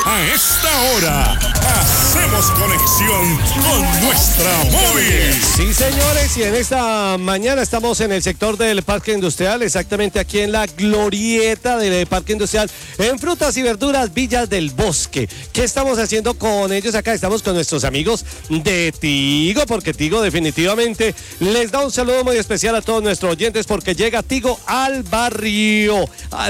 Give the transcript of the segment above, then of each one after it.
A esta hora, hacemos conexión con nuestra móvil. Sí, señores, y en esta mañana estamos en el sector del Parque Industrial, exactamente aquí en la glorieta del Parque Industrial, en frutas y verduras Villas del Bosque. ¿Qué estamos haciendo con ellos acá? Estamos con nuestros amigos de Tigo, porque Tigo definitivamente les da un saludo muy especial a todos nuestros oyentes, porque llega Tigo al barrio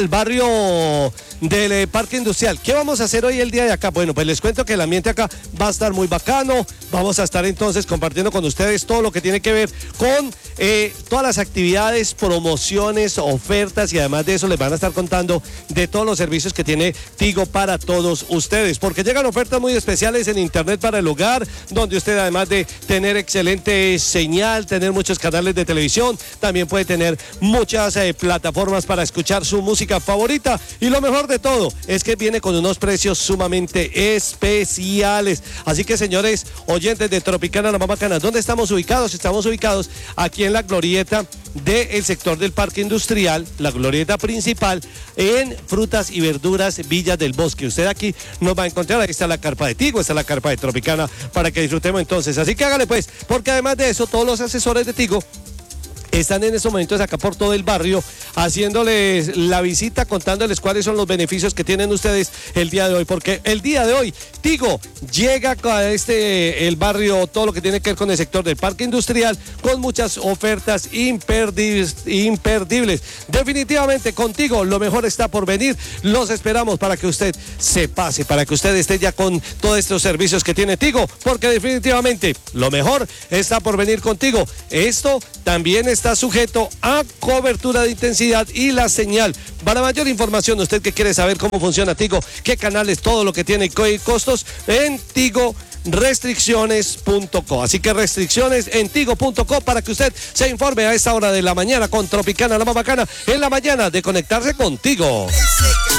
del Parque Industrial. ¿Qué vamos a hacer hoy el día de acá? Bueno, pues les cuento que el ambiente acá va a estar muy bacano. Vamos a estar entonces compartiendo con ustedes todo lo que tiene que ver con todas las actividades, promociones, ofertas, y además de eso les van a estar contando de todos los servicios que tiene Tigo para todos ustedes, porque llegan ofertas muy especiales en internet para el hogar, donde usted, además de tener excelente señal, tener muchos canales de televisión, también puede tener muchas plataformas para escuchar su música favorita, y lo mejor de todo es que viene con unos precios sumamente especiales. Así que, señores oyentes de Tropicana, la más bacana, ¿dónde estamos ubicados? Estamos ubicados aquí en la glorieta del sector del Parque Industrial, la glorieta principal, en frutas y verduras Villas del Bosque. Usted aquí nos va a encontrar, aquí está la carpa de Tigo, está la carpa de Tropicana, para que disfrutemos entonces. Así que hágale pues, porque además de eso, todos los asesores de Tigo están en estos momentos acá por todo el barrio, haciéndoles la visita, contándoles cuáles son los beneficios que tienen ustedes el día de hoy, porque el día de hoy Tigo llega a el barrio, todo lo que tiene que ver con el sector del Parque Industrial, con muchas ofertas imperdibles. Definitivamente contigo lo mejor está por venir. Los esperamos para que usted se pase, para que usted esté ya con todos estos servicios que tiene Tigo, porque definitivamente lo mejor está por venir contigo. Esto también está sujeto a cobertura de intensidad y la señal. Para mayor información, usted que quiere saber cómo funciona Tigo, qué canales, todo lo que tiene y costos, en Tigo restricciones.co. Así que restricciones en tigo.co para que usted se informe a esta hora de la mañana con Tropicana, la más bacana, en la mañana de conectarse contigo.